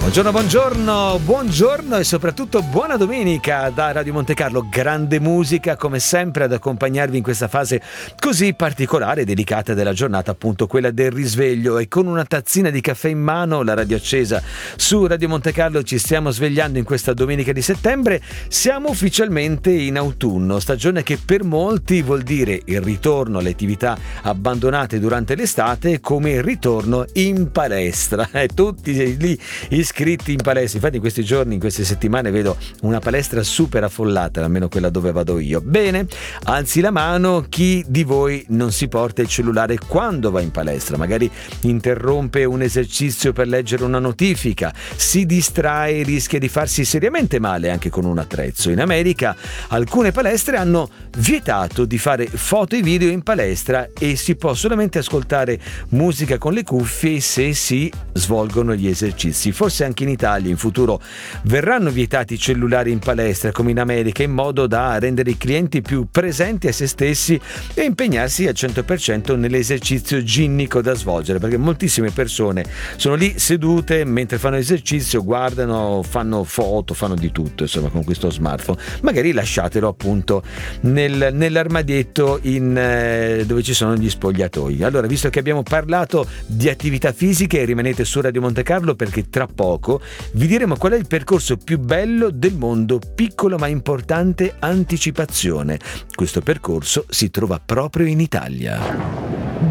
Buongiorno e soprattutto buona domenica da Radio Monte Carlo. Grande musica come sempre ad accompagnarvi in questa fase così particolare e delicata della giornata, appunto quella del risveglio, e con una tazzina di caffè in mano, la radio accesa su Radio Monte Carlo, ci stiamo svegliando in questa domenica di settembre. Siamo ufficialmente in autunno, stagione che per molti vuol dire il ritorno alle attività abbandonate durante l'estate, come il ritorno in palestra. Tutti lì iscritti in palestra, infatti in questi giorni, in queste settimane vedo una palestra super affollata, almeno quella dove vado io. Bene, alzi la mano chi di voi non si porta il cellulare quando va in palestra, magari interrompe un esercizio per leggere una notifica, si distrae e rischia di farsi seriamente male anche con un attrezzo. In America alcune palestre hanno vietato di fare foto e video in palestra e si può solamente ascoltare musica con le cuffie se si svolgono gli esercizi. Forse anche in Italia in futuro verranno vietati i cellulari in palestra come in America, in modo da rendere i clienti più presenti a se stessi e impegnarsi al 100% nell'esercizio ginnico da svolgere, perché moltissime persone sono lì sedute mentre fanno esercizio, guardano, fanno foto, fanno di tutto insomma con questo smartphone. Magari lasciatelo appunto nell'armadietto dove ci sono gli spogliatoi. Allora, visto che abbiamo parlato di attività fisiche, rimanete su Radio Monte Carlo, perché tra poco vi diremo qual è il percorso più bello del mondo. Piccolo ma importante, anticipazione. Questo percorso si trova proprio in Italia.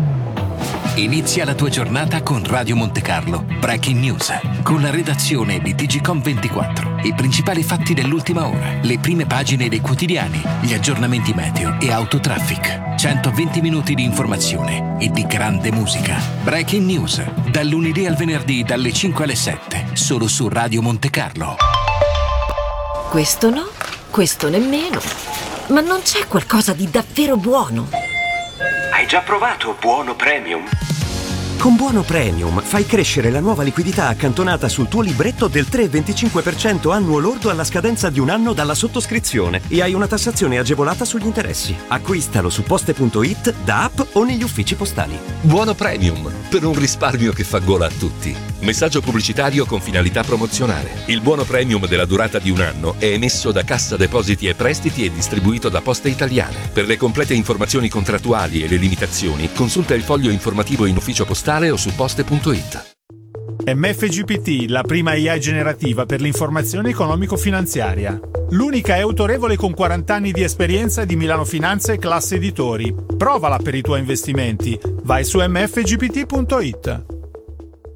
Inizia la tua giornata con Radio Monte Carlo Breaking News, con la redazione di TGcom24, i principali fatti dell'ultima ora, le prime pagine dei quotidiani, gli aggiornamenti meteo e autotraffic. 120 minuti di informazione e di grande musica. Breaking News, dal lunedì al venerdì dalle 5 alle 7, solo su Radio Monte Carlo. Questo no, questo nemmeno. Ma non c'è qualcosa di davvero buono? Hai già provato Buono Premium? Con Buono Premium fai crescere la nuova liquidità accantonata sul tuo libretto del 3,25% annuo lordo alla scadenza di un anno dalla sottoscrizione e hai una tassazione agevolata sugli interessi. Acquistalo su poste.it, da app o negli uffici postali. Buono Premium, per un risparmio che fa gola a tutti. Messaggio pubblicitario con finalità promozionale. Il Buono Premium della durata di un anno è emesso da Cassa Depositi e Prestiti e distribuito da Poste Italiane. Per le complete informazioni contrattuali e le limitazioni, consulta il foglio informativo in ufficio postale o su poste.it. MFGPT, la prima AI generativa per l'informazione economico-finanziaria. L'unica è autorevole con 40 anni di esperienza di Milano Finanza e Classe Editori. Provala per i tuoi investimenti. Vai su mfgpt.it.